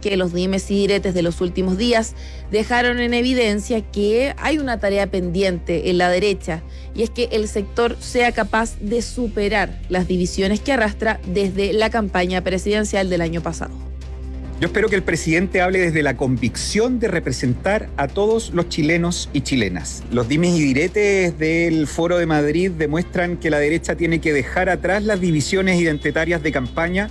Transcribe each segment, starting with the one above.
que los dimes y diretes de los últimos días dejaron en evidencia que hay una tarea pendiente en la derecha, y es que el sector sea capaz de superar las divisiones que arrastra desde la campaña presidencial del año pasado. Yo espero que el presidente hable desde la convicción de representar a todos los chilenos y chilenas. Los dimes y diretes del Foro de Madrid demuestran que la derecha tiene que dejar atrás las divisiones identitarias de campaña.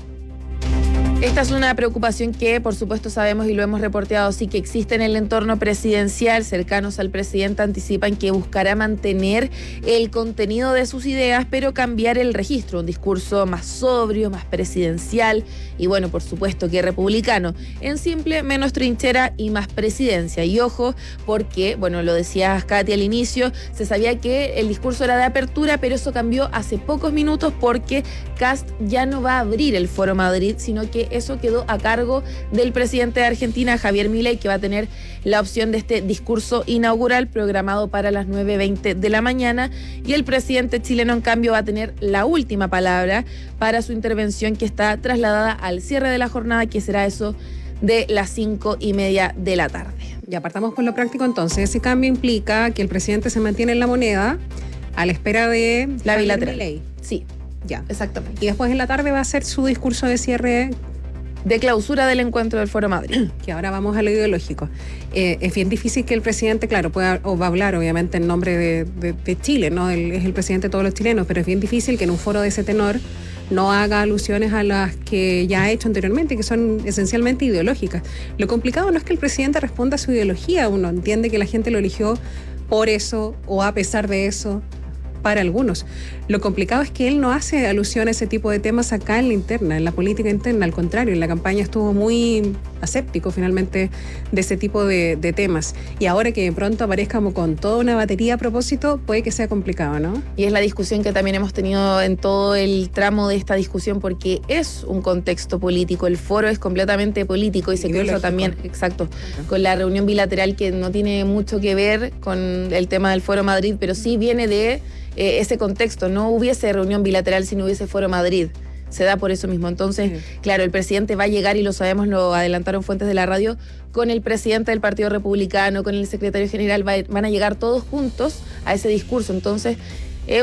Esta es una preocupación que, por supuesto, sabemos y lo hemos reporteado, sí, que existe en el entorno presidencial. Cercanos al presidente anticipan que buscará mantener el contenido de sus ideas, pero cambiar el registro, un discurso más sobrio, más presidencial y, bueno, por supuesto que republicano. En simple, menos trinchera y más presidencia. Y ojo, porque, bueno, lo decía Katy al inicio, se sabía que el discurso era de apertura, pero eso cambió hace pocos minutos porque Kast ya no va a abrir el Foro Madrid, sino que eso quedó a cargo del presidente de Argentina, Javier Milei, que va a tener la opción de este discurso inaugural programado para las 9:20 de la mañana. Y el presidente chileno, en cambio, va a tener la última palabra para su intervención, que está trasladada al cierre de la jornada, que será eso de las 5:30 de la tarde. Ya partamos con lo práctico entonces. Ese cambio implica que el presidente se mantiene en la moneda a la espera de la bilateral. Milei. Sí, ya, exactamente. Y después en la tarde va a hacer su discurso de cierre, de clausura del encuentro del Foro Madrid. Que ahora vamos a lo ideológico. Es bien difícil que el presidente, claro, pueda o va a hablar obviamente en nombre de Chile, ¿no? Es el presidente de todos los chilenos, pero es bien difícil que en un foro de ese tenor no haga alusiones a las que ya ha hecho anteriormente, que son esencialmente ideológicas. Lo complicado no es que el presidente responda a su ideología, uno entiende que la gente lo eligió por eso o a pesar de eso, para algunos. Lo complicado es que él no hace alusión a ese tipo de temas acá en la interna, en la política interna. Al contrario, en la campaña estuvo muy aséptico finalmente de ese tipo de temas. Y ahora que de pronto aparezca como con toda una batería a propósito, puede que sea complicado, ¿no? Y es la discusión que también hemos tenido en todo el tramo de esta discusión, porque es un contexto político. El foro es completamente político y se cruza también, exacto, con la reunión bilateral, que no tiene mucho que ver con el tema del Foro Madrid, pero sí viene de ese contexto. No hubiese reunión bilateral si no hubiese Foro Madrid. Se da por eso mismo. Entonces, claro, el presidente va a llegar, y lo sabemos, lo adelantaron fuentes de la radio, con el presidente del Partido Republicano, con el secretario general, van a llegar todos juntos a ese discurso. Entonces, es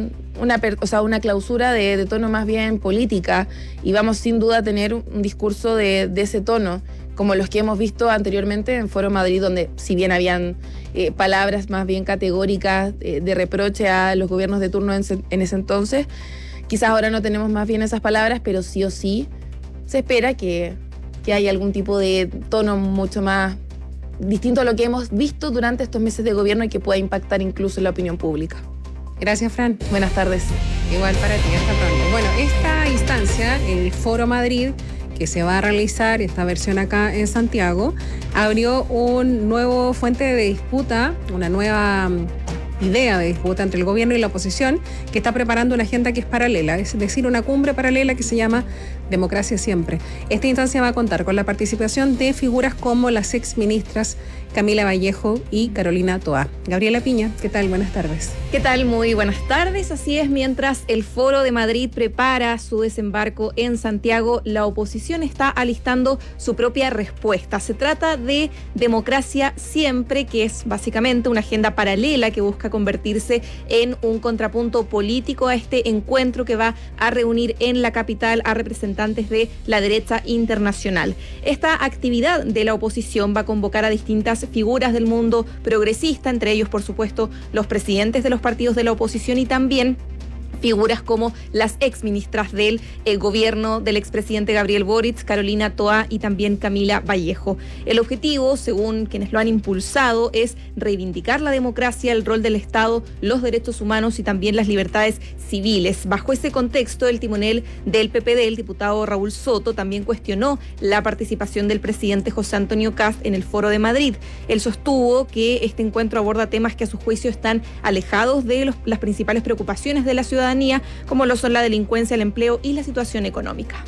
una clausura de tono más bien política, y vamos sin duda a tener un discurso de ese tono, como los que hemos visto anteriormente en Foro Madrid, donde si bien habían palabras más bien categóricas de reproche a los gobiernos de turno en ese entonces, quizás ahora no tenemos más bien esas palabras, pero sí o sí se espera que haya algún tipo de tono mucho más distinto a lo que hemos visto durante estos meses de gobierno, y que pueda impactar incluso en la opinión pública. Gracias, Fran. Buenas tardes. Igual para ti, hasta pronto. Bueno, esta instancia, el Foro Madrid, que se va a realizar, esta versión acá en Santiago, abrió un nuevo fuente de disputa, una nueva idea de disputa entre el gobierno y la oposición, que está preparando una agenda que es paralela, es decir, una cumbre paralela que se llama Democracia Siempre. Esta instancia va a contar con la participación de figuras como las exministras Camila Vallejo y Carolina Toá. Gabriela Piña, ¿qué tal? Buenas tardes. ¿Qué tal? Muy buenas tardes. Así es, mientras el Foro de Madrid prepara su desembarco en Santiago, la oposición está alistando su propia respuesta. Se trata de Democracia Siempre, que es básicamente una agenda paralela que busca convertirse en un contrapunto político a este encuentro que va a reunir en la capital a representantes de la derecha internacional. Esta actividad de la oposición va a convocar a distintas figuras del mundo progresista, entre ellos, por supuesto, los presidentes de los partidos de la oposición, y también figuras como las exministras del gobierno del expresidente Gabriel Boric, Carolina Toá y también Camila Vallejo. El objetivo, según quienes lo han impulsado, es reivindicar la democracia, el rol del Estado, los derechos humanos y también las libertades civiles. Bajo ese contexto, el timonel del PPD, el diputado Raúl Soto, también cuestionó la participación del presidente José Antonio Kast en el Foro de Madrid. Él sostuvo que este encuentro aborda temas que a su juicio están alejados de las principales preocupaciones de la ciudadanía, como lo son la delincuencia, el empleo y la situación económica.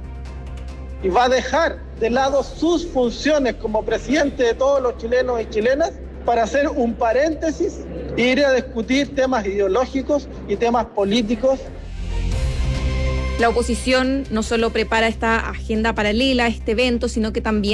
Y va a dejar de lado sus funciones como presidente de todos los chilenos y chilenas para hacer un paréntesis e ir a discutir temas ideológicos y temas políticos. La oposición no solo prepara esta agenda paralela, este evento, sino que también